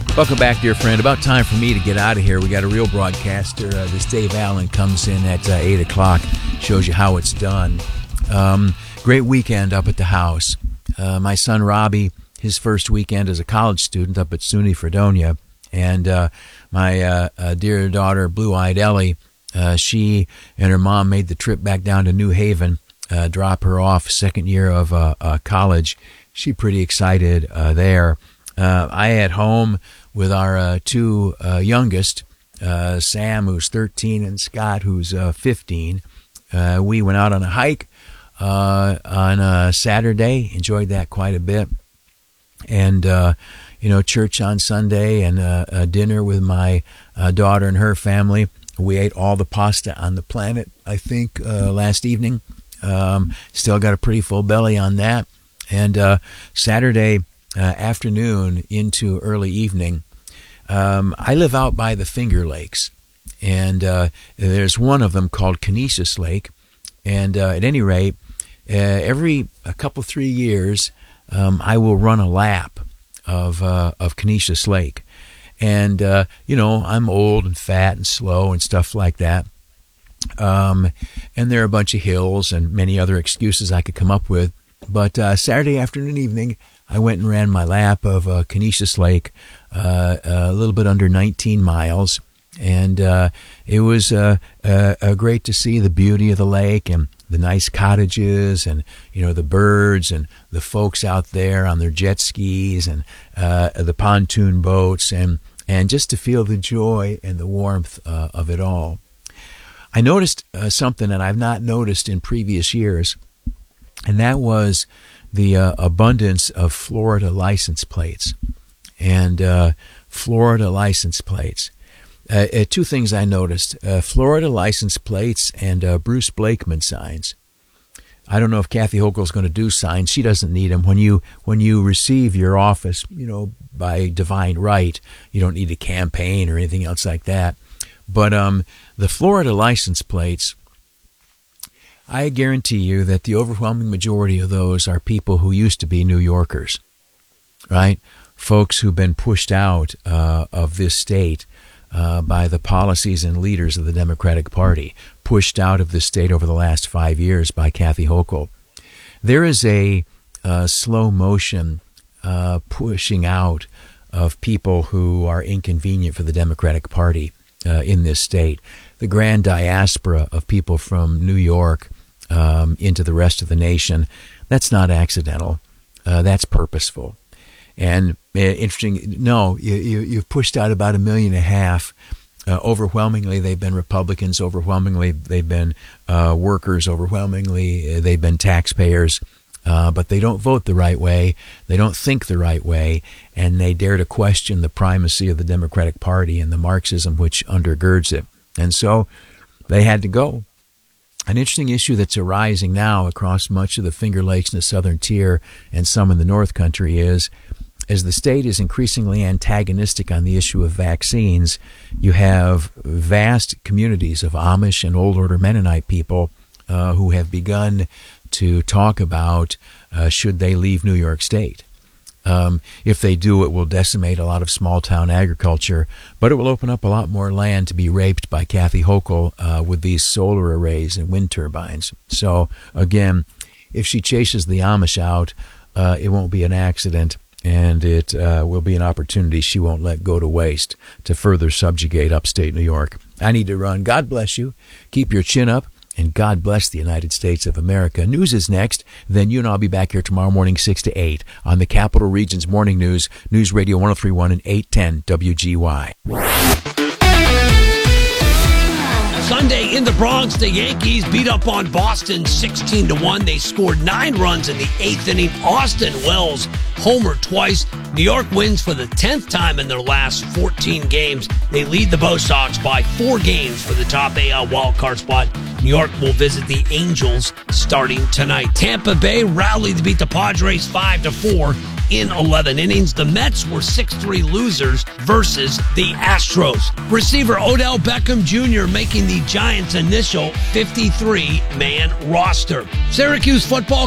Welcome back, dear friend. About time for me to get out of here. We got a real broadcaster. This Dave Allen comes in at 8 o'clock, shows you how it's done. Great weekend up at the house. My son Robbie, his first weekend as a college student up at SUNY Fredonia. And my dear daughter, Blue-Eyed Ellie, she and her mom made the trip back down to New Haven, drop her off second year of college. She pretty excited there. I at home with our two youngest, Sam, who's 13, and Scott, who's 15. We went out on a hike on a Saturday, enjoyed that quite a bit. And, church on Sunday and a dinner with my daughter and her family. We ate all the pasta on the planet, I think, last evening. Still got a pretty full belly on that. And Saturday afternoon into early evening, I live out by the Finger Lakes, and there's one of them called Canisius Lake. And at any rate, every a couple 3 years, I will run a lap of Canisius Lake. And I'm old and fat and slow and stuff like that. And there are a bunch of hills and many other excuses I could come up with. But Saturday afternoon, evening, I went and ran my lap of Canisius Lake, a little bit under 19 miles. And it was great to see the beauty of the lake and the nice cottages and, the birds and the folks out there on their jet skis and the pontoon boats and just to feel the joy and the warmth of it all. I noticed something that I've not noticed in previous years, and that was the abundance of Florida license plates. And Florida license plates. Two things I noticed, Florida license plates and Bruce Blakeman signs. I don't know if Kathy Hochul's going to do signs. She doesn't need them. When you receive your office, by divine right, you don't need a campaign or anything else like that. But the Florida license plates, I guarantee you that the overwhelming majority of those are people who used to be New Yorkers, right? Folks who've been pushed out of this state by the policies and leaders of the Democratic Party, pushed out of the state over the last 5 years by Kathy Hochul. There is a slow motion pushing out of people who are inconvenient for the Democratic Party in this state. The grand diaspora of people from New York into the rest of the nation, that's not accidental. That's purposeful. And interesting, no, you've pushed out about 1.5 million. Overwhelmingly, they've been Republicans. Overwhelmingly, they've been workers. Overwhelmingly, they've been taxpayers. But they don't vote the right way. They don't think the right way. And they dare to question the primacy of the Democratic Party and the Marxism which undergirds it. And so they had to go. An interesting issue that's arising now across much of the Finger Lakes and the Southern Tier and some in the North Country is, as the state is increasingly antagonistic on the issue of vaccines, you have vast communities of Amish and Old Order Mennonite people who have begun to talk about should they leave New York State. If they do, it will decimate a lot of small-town agriculture, but it will open up a lot more land to be raped by Kathy Hochul with these solar arrays and wind turbines. So, again, if she chases the Amish out, it won't be an accident, and it will be an opportunity she won't let go to waste to further subjugate upstate New York. I need to run. God bless you. Keep your chin up. And God bless the United States of America. News is next. Then you and I'll be back here tomorrow morning, 6 to 8, on the Capital Region's Morning News, News Radio 103.1 and 810 WGY. Sunday in the Bronx, the Yankees beat up on Boston 16-1. They scored 9 runs in the 8th inning. Austin Wells homered twice. New York wins for the 10th time in their last 14 games. They lead the Bo Sox by 4 games for the top AL wildcard spot. New York will visit the Angels starting tonight. Tampa Bay rallied to beat the Padres 5-4 in 11 innings. The Mets were 6-3 losers versus the Astros. Receiver Odell Beckham Jr. making the Giants' initial 53-man roster. Syracuse football